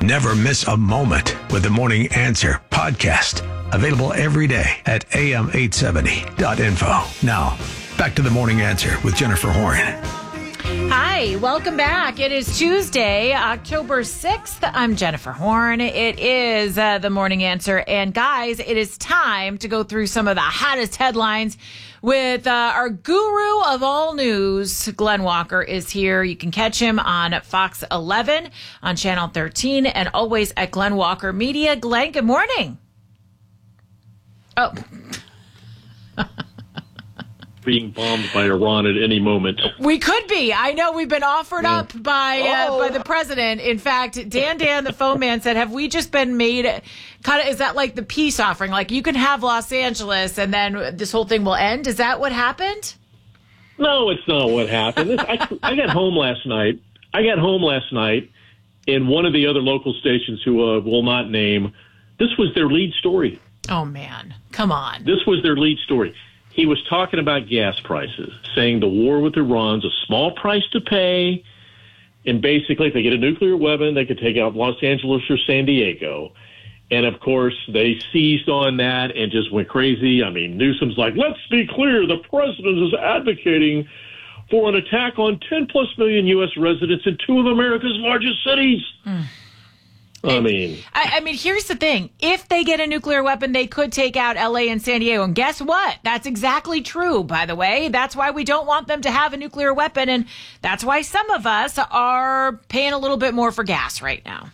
Never miss a moment with the Morning Answer podcast. Available every day at am870.info. Now, back to the Morning Answer with Jennifer Horn. Hi, welcome back. It is Tuesday, October 6th. I'm Jennifer Horn. It is the Morning Answer. And guys, it is time to go through some of the hottest headlines with our guru of all news. Glenn Walker is here. You can catch him on Fox 11, on Channel 13, and always at Glenn Walker Media. Glenn, good morning. Oh. Being bombed by Iran at any moment. We could be. I know we've been offered up by the president. In fact, Dan, the phone man, said, have we just been made kind of, is that like the peace offering? Like you can have Los Angeles and then this whole thing will end? Is that what happened? No, it's not what happened. I got home last night. And one of the other local stations who will not name, this was their lead story. Oh, man. Come on. This was their lead story. He was talking about gas prices, saying the war with Iran's a small price to pay. And basically, if they get a nuclear weapon, they could take out Los Angeles or San Diego. And, of course, they seized on that and just went crazy. I mean, Newsom's like, let's be clear, the president is advocating for an attack on 10-plus million U.S. residents in two of America's largest cities. I mean, here's the thing. If they get a nuclear weapon, they could take out L.A. and San Diego. And guess what? That's exactly true, by the way. That's why we don't want them to have a nuclear weapon. And that's why some of us are paying a little bit more for gas right now.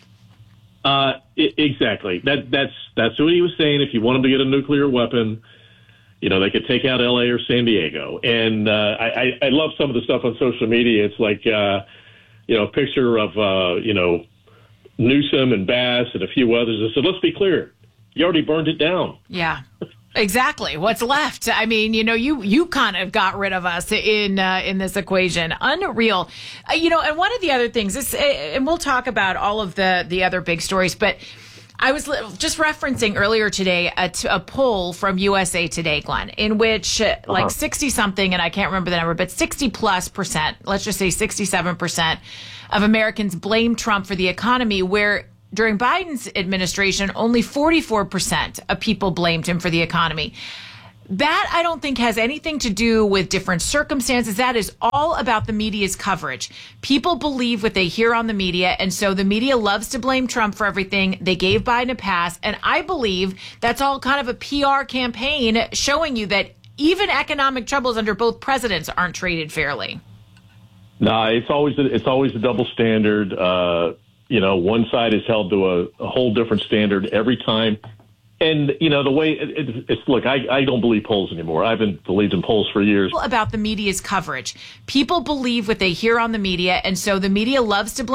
Exactly. That's what he was saying. If you want them to get a nuclear weapon, you know, they could take out L.A. or San Diego. And I love some of the stuff on social media. It's like, a picture of, Newsom and Bass and a few others. I said, let's be clear. You already burned it down. Yeah, exactly. What's left? I mean, you kind of got rid of us in this equation. Unreal. And one of the other things is, and we'll talk about all of the other big stories, but I was just referencing earlier today a poll from USA Today, Glenn, in which like 60 something, and I can't remember the number, but 60+%, let's just say 67% of Americans blame Trump for the economy, where during Biden's administration, only 44% of people blamed him for the economy. That, I don't think, has anything to do with different circumstances. That is all about the media's coverage. People believe what they hear on the media, and so the media loves to blame Trump for everything. They gave Biden a pass, and I believe that's all kind of a PR campaign showing you that even economic troubles under both presidents aren't treated fairly. No, it's always a double standard. One side is held to a whole different standard every time. And, the way it's look, I don't believe polls anymore. I haven't believed in polls for years. About the media's coverage. People believe what they hear on the media, and so the media loves to blame